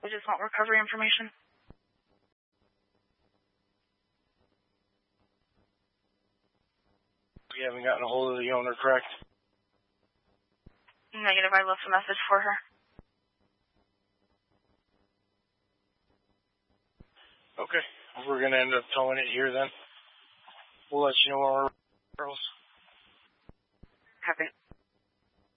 We just want recovery information. We haven't gotten a hold of the owner, correct? Negative. I left a message for her. Okay. We're going to end up towing it here then. We'll let you know our girls. Copy.